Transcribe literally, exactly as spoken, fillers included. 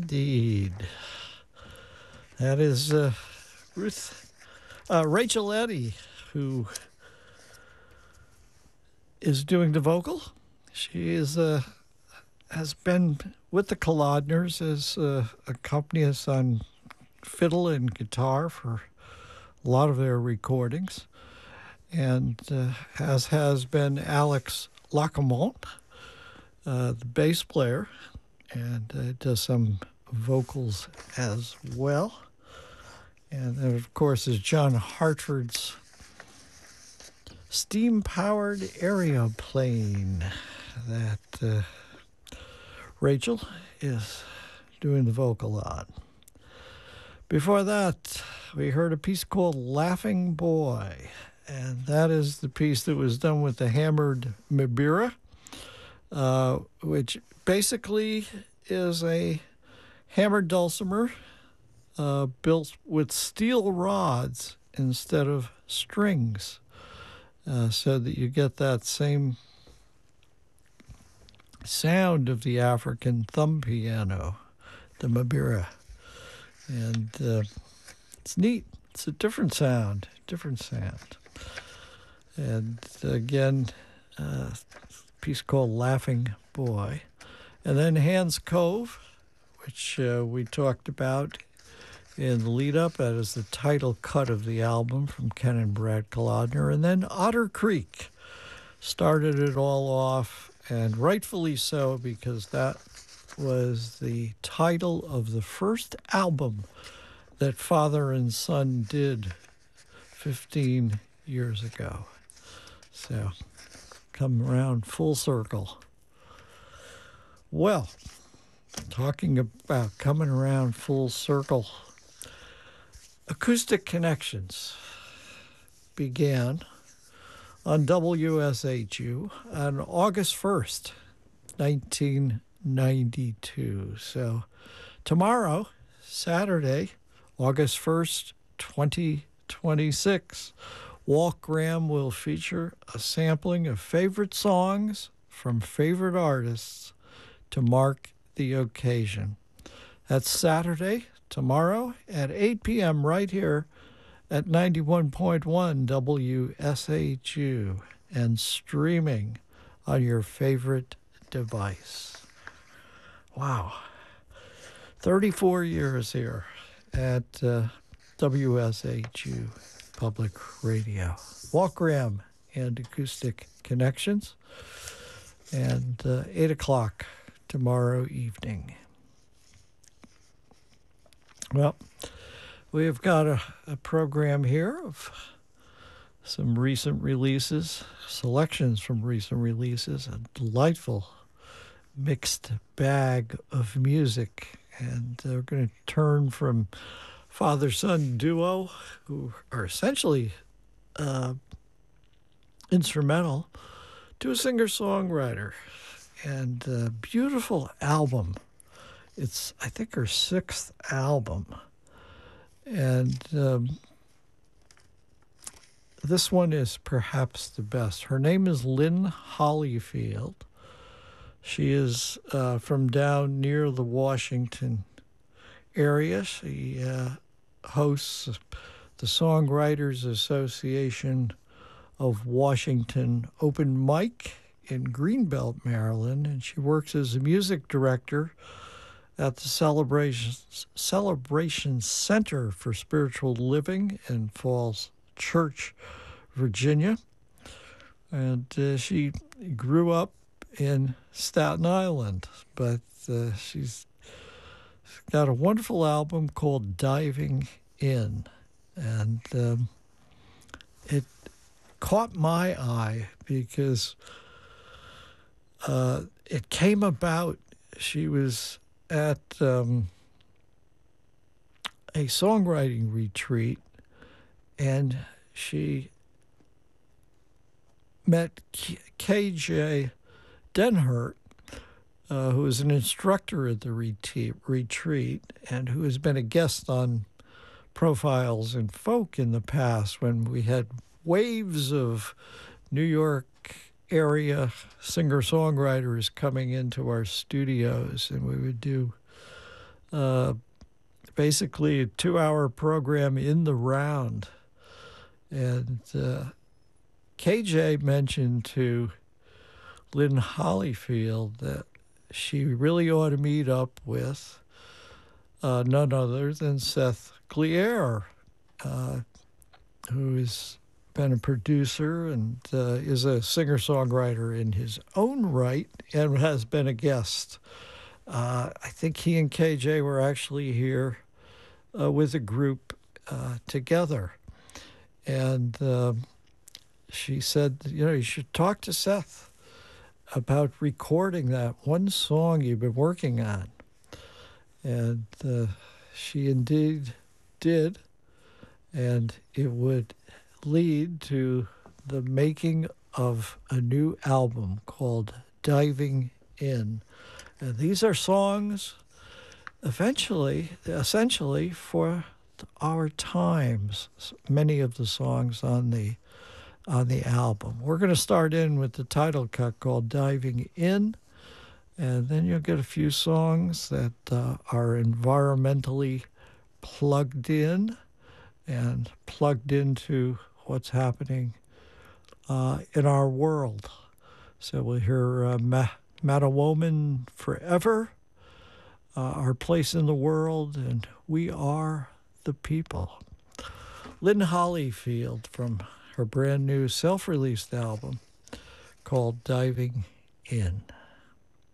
indeed. That is uh, Ruth, uh, Rachel Eddy, who is doing the vocal. She is uh, has been with the Kolodners as uh, accompanist on fiddle and guitar for a lot of their recordings, and uh, as has been Alex Lacamont, uh, the bass player, and uh, does some vocals as well. And then, of course, is John Hartford's steam-powered aeroplane that uh, Rachel is doing the vocal on. Before that, we heard a piece called Laughing Boy, and that is the piece that was done with the hammered Mbira, uh, which basically is a hammered dulcimer uh, built with steel rods instead of strings, uh, so that you get that same sound of the African thumb piano, the Mbira. And uh, it's neat. It's a different sound, different sound. And again, uh, a piece called Laughing Boy. And then Hans Cove, which uh, we talked about in the lead-up. That is the title cut of the album from Ken and Brad Kolodner. And then Otter Creek started it all off, and rightfully so, because that was the title of the first album that father and son did fifteen years ago. So, come around full circle. Well, talking about coming around full circle, Acoustic Connections began on W S H U on August first, nineteen ninety-two. So tomorrow, Saturday, August first, twenty twenty-six, Walt Graham will feature a sampling of favorite songs from favorite artists to mark the occasion. That's Saturday, tomorrow at eight p.m. right here at ninety-one point one W S H U and streaming on your favorite device. Wow. thirty-four years here at uh, W S H U Public Radio. Walt Graham and Acoustic Connections. And uh, eight o'clock tomorrow evening. Well, we have got a, a program here of some recent releases, selections from recent releases, a delightful mixed bag of music. And uh, we're going to turn from father-son duo, who are essentially uh, instrumental, to a singer-songwriter. And a beautiful album. It's, I think, her sixth album. And um, this one is perhaps the best. Her name is Lynn Hollyfield. She is uh, from down near the Washington area. She uh, hosts the Songwriters Association of Washington Open Mic in Greenbelt, Maryland, and she works as a music director at the Celebration, Celebration Center for Spiritual Living in Falls Church, Virginia. And uh, she grew up in Staten Island, but uh, she's got a wonderful album called Diving In, and um, it caught my eye because uh, it came about. She was at um, a songwriting retreat, and she met K J Denhert, uh, who is an instructor at the retreat, retreat and who has been a guest on Profiles in Folk in the past when we had waves of New York area singer-songwriters coming into our studios, and we would do uh, basically a two-hour program in the round. And uh, K J mentioned to Lynn Hollyfield that she really ought to meet up with uh, none other than Seth Glier, uh, who has been a producer and uh, is a singer-songwriter in his own right and has been a guest. Uh, I think he and K J were actually here uh, with a group uh, together. And uh, she said, you know, you should talk to Seth about recording that one song you've been working on. And uh, she indeed did. And it would lead to the making of a new album called Diving In. And these are songs eventually, essentially for our times, many of the songs on the on the album. We're going to start in with the title cut called Diving In, and then you'll get a few songs that uh, are environmentally plugged in and plugged into what's happening uh, in our world. So we'll hear uh, Ma- Matawoman Forever, uh, Our Place in the World, and We Are the People. Lynn Hollyfield from her brand new self-released album called Diving In.